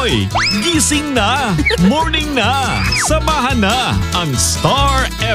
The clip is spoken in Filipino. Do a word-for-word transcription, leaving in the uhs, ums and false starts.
Hoy! Gising na! Morning na! Samahan na ang Star